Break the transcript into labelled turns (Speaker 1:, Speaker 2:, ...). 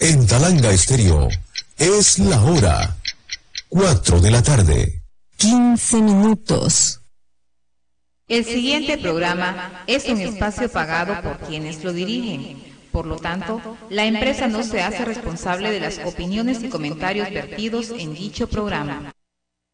Speaker 1: En Talanga Estéreo es la hora 4 de la tarde.
Speaker 2: 15 minutos.
Speaker 3: El siguiente programa es un espacio pagado por quienes lo dirigen. Por lo tanto, la empresa no se hace responsable de las opiniones y comentarios vertidos en dicho programa.